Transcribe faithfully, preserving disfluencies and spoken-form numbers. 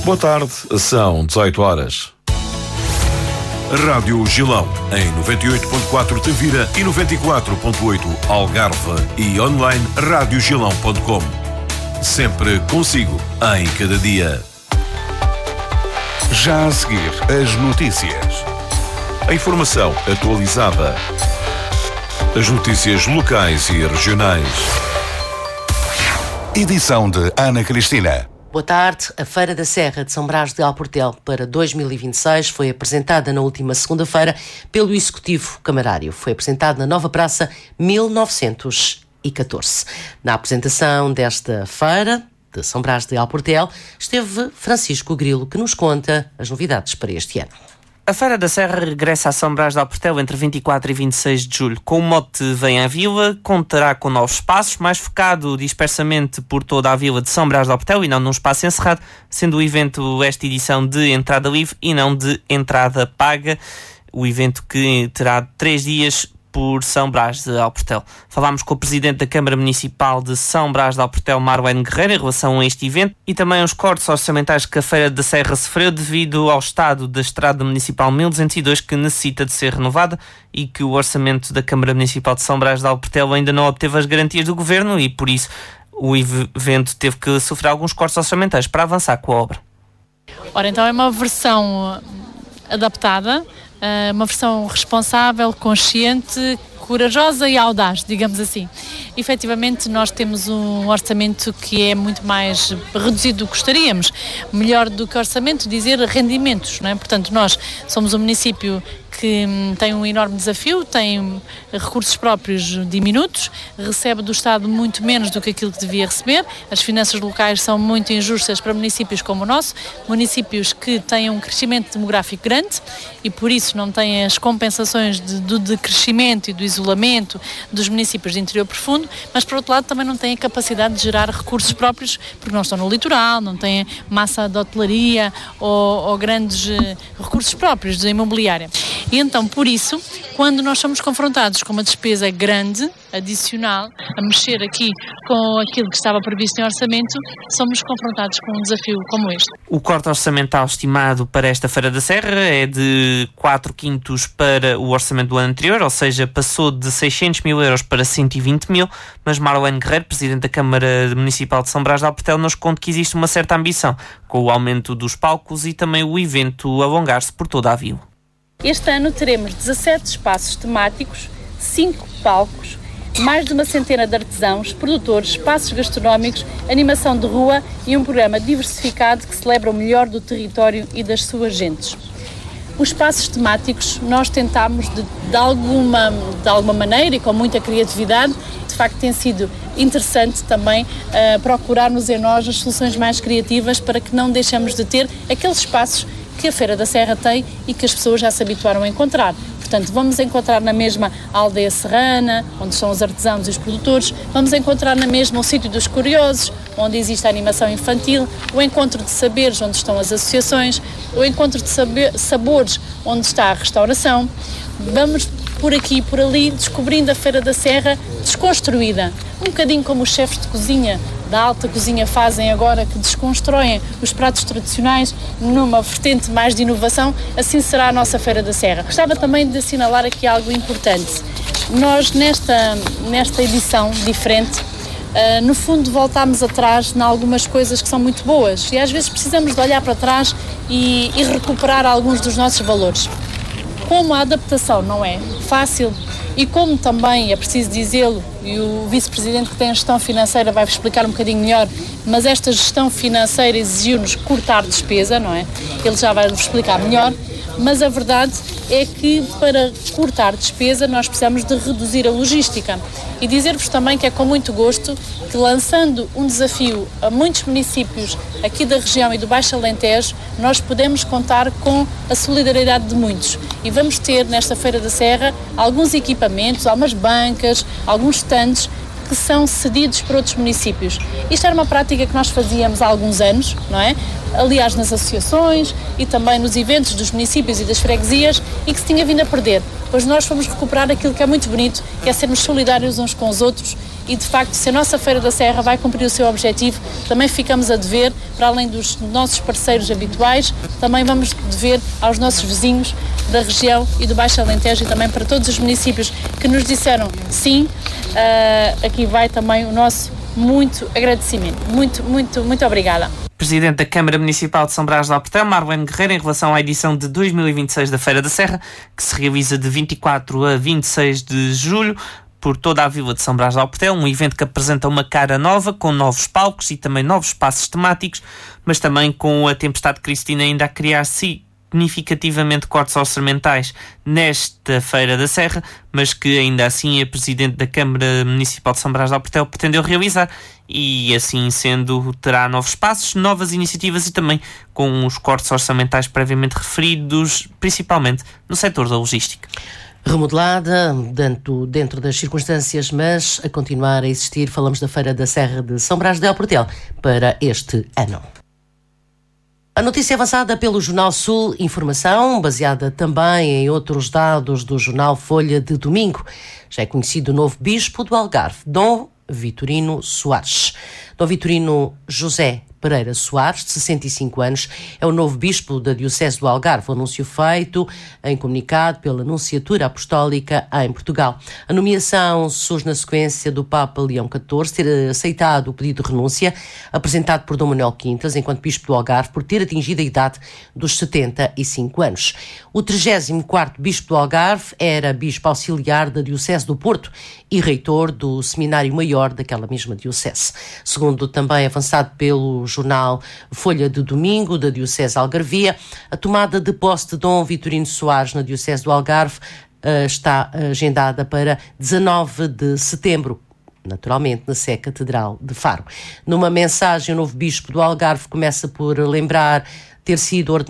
Boa tarde, são dezoito horas. Rádio Gilão, em noventa e oito ponto quatro Tavira e noventa e quatro ponto oito Algarve e online rádio gilão ponto com. Sempre consigo, em cada dia. Já a seguir, as notícias. A informação atualizada. As notícias locais e regionais. Edição de Ana Cristina. Boa tarde. A Feira da Serra de São Brás de Alportel para dois mil e vinte e seis foi apresentada na última segunda-feira pelo Executivo Camarário. Foi apresentada na Nova Praça mil novecentos e catorze. Na apresentação desta feira de São Brás de Alportel esteve Francisco Grilo, que nos conta as novidades para este ano. A Feira da Serra regressa a São Brás de Alportel entre vinte e quatro e vinte e seis de julho. Com o mote Vem à Vila, contará com novos espaços, mais focado dispersamente por toda a vila de São Brás de Alportel e não num espaço encerrado, sendo o evento esta edição de entrada livre e não de entrada paga. O evento que terá três dias por São Brás de Alportel. Falámos com o Presidente da Câmara Municipal de São Brás de Alportel, Marlene Guerreiro, em relação a este evento e também os cortes orçamentais que a Feira da Serra sofreu devido ao estado da Estrada Municipal mil duzentos e dois, que necessita de ser renovada e que o orçamento da Câmara Municipal de São Brás de Alportel ainda não obteve as garantias do Governo e, por isso, o evento teve que sofrer alguns cortes orçamentais para avançar com a obra. Ora, então é uma versão adaptada, uma versão responsável, consciente, corajosa e audaz, digamos assim. Efetivamente, nós temos um orçamento que é muito mais reduzido do que gostaríamos. Melhor do que orçamento, dizer rendimentos, não é? Portanto, nós somos um município que tem um enorme desafio, tem recursos próprios diminutos, recebe do Estado muito menos do que aquilo que devia receber. As finanças locais são muito injustas para municípios como o nosso, municípios que têm um crescimento demográfico grande e por isso não têm as compensações de, do decrescimento e do isolamento dos municípios de interior profundo, mas por outro lado também não têm a capacidade de gerar recursos próprios porque não estão no litoral, não têm massa de hotelaria ou, ou grandes recursos próprios de imobiliária. E então, por isso, quando nós somos confrontados com uma despesa grande, adicional, a mexer aqui com aquilo que estava previsto em orçamento, somos confrontados com um desafio como este. O corte orçamental estimado para esta Feira da Serra é de quatro quintos para o orçamento do ano anterior, ou seja, passou de seiscentos mil euros para cento e vinte mil, mas Marlene Guerreiro, Presidente da Câmara Municipal de São Brás de Alportel, nos conta que existe uma certa ambição, com o aumento dos palcos e também o evento alongar-se por toda a vila. Este ano teremos dezassete espaços temáticos, cinco palcos, mais de uma centena de artesãos, produtores, espaços gastronómicos, animação de rua e um programa diversificado que celebra o melhor do território e das suas gentes. Os espaços temáticos nós tentámos de, de, alguma, de alguma maneira e com muita criatividade, de facto tem sido interessante também uh, procurarmos em nós as soluções mais criativas para que não deixemos de ter aqueles espaços que a Feira da Serra tem e que as pessoas já se habituaram a encontrar. Portanto, vamos encontrar na mesma a aldeia serrana, onde estão os artesãos e os produtores, vamos encontrar na mesma o sítio dos curiosos, onde existe a animação infantil, o encontro de saberes, onde estão as associações, o encontro de saber, sabores, onde está a restauração. Vamos por aqui e por ali descobrindo a Feira da Serra desconstruída, um bocadinho como os chefes de cozinha da alta cozinha fazem agora, que desconstroem os pratos tradicionais numa vertente mais de inovação, assim será a nossa Feira da Serra. Gostava também de assinalar aqui algo importante. Nós, nesta, nesta edição diferente, uh, no fundo voltámos atrás em algumas coisas que são muito boas e às vezes precisamos de olhar para trás e, e recuperar alguns dos nossos valores. Como a adaptação não é fácil e como também, é preciso dizê-lo, e o vice-presidente que tem a gestão financeira vai explicar um bocadinho melhor, mas esta gestão financeira exigiu-nos cortar despesa, não é? Ele já vai nos explicar melhor, mas a verdade é que para cortar despesa nós precisamos de reduzir a logística. E dizer-vos também que é com muito gosto que, lançando um desafio a muitos municípios aqui da região e do Baixo Alentejo, nós podemos contar com a solidariedade de muitos. E vamos ter nesta Feira da Serra alguns equipamentos, algumas bancas, alguns stands que são cedidos por outros municípios. Isto era uma prática que nós fazíamos há alguns anos, não é? Aliás, nas associações e também nos eventos dos municípios e das freguesias, e que se tinha vindo a perder. Pois nós fomos recuperar aquilo que é muito bonito, que é sermos solidários uns com os outros e, de facto, se a nossa Feira da Serra vai cumprir o seu objetivo, também ficamos a dever, para além dos nossos parceiros habituais, também vamos dever aos nossos vizinhos da região e do Baixo Alentejo e também para todos os municípios que nos disseram sim. Uh, aqui vai também o nosso muito agradecimento. Muito, muito, muito obrigada. Presidente da Câmara Municipal de São Brás de Alportel, Marlene Guerreiro, em relação à edição de dois mil e vinte e seis da Feira da Serra, que se realiza de vinte e quatro a vinte e seis de julho, por toda a vila de São Brás de Alportel, um evento que apresenta uma cara nova, com novos palcos e também novos espaços temáticos, mas também com a tempestade Cristina ainda a criar significativamente cortes orçamentais nesta Feira da Serra, mas que ainda assim a Presidente da Câmara Municipal de São Brás de Alportel pretendeu realizar, e assim sendo terá novos passos, novas iniciativas e também com os cortes orçamentais previamente referidos, principalmente no setor da logística. Remodelada, dentro, dentro das circunstâncias, mas a continuar a existir, falamos da Feira da Serra de São Brás de Alportel para este ano. A notícia avançada pelo Jornal Sul, informação baseada também em outros dados do Jornal Folha de domingo. Já é conhecido o novo bispo do Algarve, Dom Vitorino Soares. Dom Vitorino José Pereira Soares, de sessenta e cinco anos, é o novo bispo da Diocese do Algarve. O anúncio feito em comunicado pela Nunciatura Apostólica em Portugal. A nomeação surge na sequência do Papa Leão catorze ter aceitado o pedido de renúncia apresentado por Dom Manuel Quintas, enquanto bispo do Algarve, por ter atingido a idade dos setenta e cinco anos. O trigésimo quarto bispo do Algarve era bispo auxiliar da Diocese do Porto e reitor do Seminário Maior daquela mesma diocese. Segundo também avançado pelo jornal Folha de Domingo, da Diocese Algarvia, a tomada de posse de Dom Vitorino Soares na Diocese do Algarve uh, está agendada para dezanove de setembro, naturalmente na Sé Catedral de Faro. Numa mensagem, o novo bispo do Algarve começa por lembrar ter sido ordenado